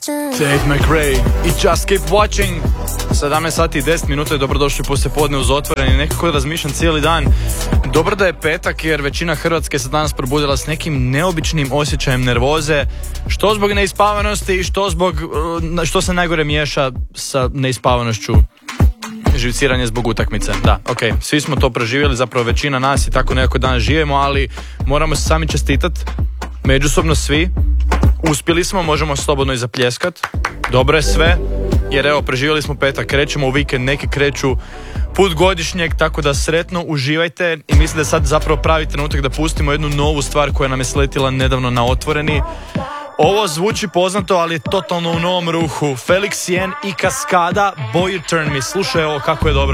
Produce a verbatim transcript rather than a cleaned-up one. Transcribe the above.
Tate McRae i Just Keep Watching. sedamnaest sati i deset minuta je dobrodošli poslije podne uz otvoreni. Nekako razmišljam cijeli dan. Dobro da je petak jer većina Hrvatske se danas probudila s nekim neobičnim osjećajem nervoze. Što zbog neispavanosti i što zbog, što se najgore miješa sa neispavanošću. Živciranje zbog utakmice. Da, ok, svi smo to proživjeli, zapravo većina nas i tako nekako danas živimo, ali moramo se sami čestitat. Međusobno svi. Uspjeli smo, možemo slobodno i zapljeskat. Dobro je sve, jer evo, preživjeli smo petak, krećemo u vikend, neki kreću put godišnjeg, tako da sretno uživajte i mislim da je sad zapravo pravi trenutak da pustimo jednu novu stvar koja nam je sletila nedavno na otvoreni. Ovo zvuči poznato, ali je totalno u novom ruhu. Felix Jen i Kaskada, Boy You Turn Me. Slušaj ovo kako je dobro.